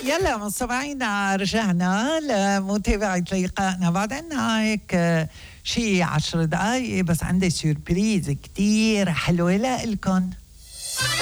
يلا مستمعينا، رجعنا لمتابعة لقائنا. بعد عنا هيك شي 10 دقايق بس عندي سيربريز كتير حلوة لإلكن.